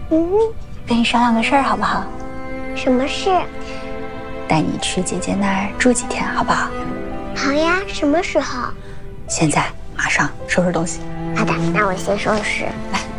跟你商量个事儿好不好？ 什么事？ 带你去姐姐那儿住几天好不好？ 好呀，什么时候？ 现在，马上收拾东西。 好的，那我先收拾。 来。